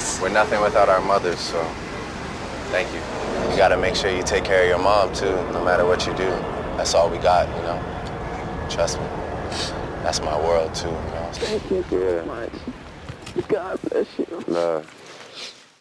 nice. We're nothing without our mothers, so thank you. You gotta make sure you take care of your mom, too, no matter what you do. That's all we got, you know? Trust me. That's my world, too, you know? Thank you so much. God bless you. Love.